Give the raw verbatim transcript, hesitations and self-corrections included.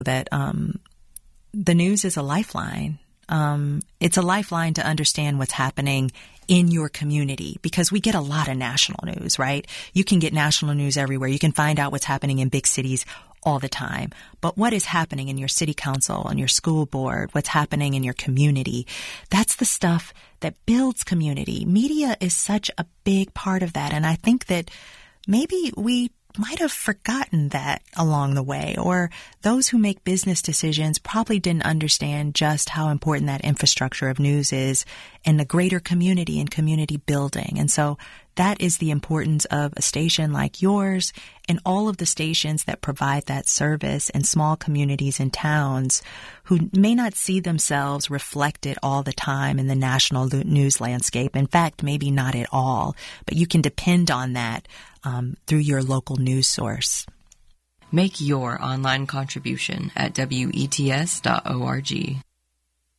that um, the news is a lifeline. Um, it's a lifeline to understand what's happening in your community, because we get a lot of national news, right? You can get national news everywhere. You can find out what's happening in big cities all the time. But what is happening in your city council, on your school board, what's happening in your community, that's the stuff that builds community. Media is such a big part of that. And I think that maybe we might have forgotten that along the way, or those who make business decisions probably didn't understand just how important that infrastructure of news is in the greater community and community building. And so that is the importance of a station like yours and all of the stations that provide that service in small communities and towns who may not see themselves reflected all the time in the national news landscape. In fact, maybe not at all, but you can depend on that um, through your local news source. Make your online contribution at W E T S dot org.